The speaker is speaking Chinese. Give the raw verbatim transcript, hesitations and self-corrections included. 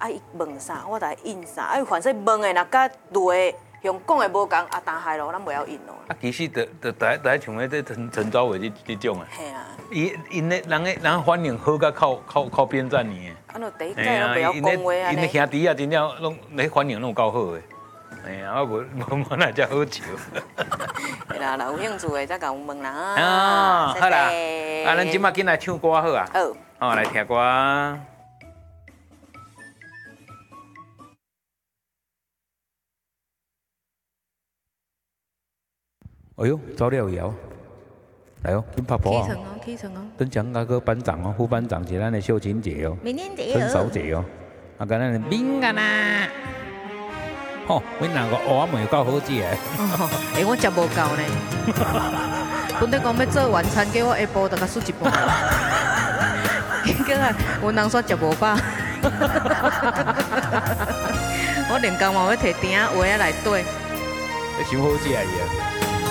啊伊问啥，我就应啥，啊凡说问的若甲录的用讲的无共，啊打害咯，咱袂晓应咯。 啊，其实就就大大像迄个陈陈昭伟这这种啊， 嘿啊， 伊因咧人诶人反应好甲靠靠靠边站呢。 啊，就第一届都袂晓讲话安因咧尼。 兄弟啊，真正拢咧反应拢够好诶。哎呀，我无无无哪只好笑。 是啦，若有兴趣的再甲阮问啦。 啊，好啦，啊，咱即马紧来唱歌好啊。 好。 哦，来听歌。哎呦，早了摇，来哦，跟拍婆啊！ 起床哦，起床哦。 等奖那个班长哦，副班长是咱的秀琴姐哦， 明天姐陈嫂姐哦，啊，跟咱的敏感啊。吼，阮两个蚵仔糜够好食的。 哦，哎，我食无够呢。本来讲要做晚餐，叫我下晡就甲输一半。结果啊，阮人煞食无饱。我连工嘛要摕鼎仔话仔来对。 你想好食伊啊？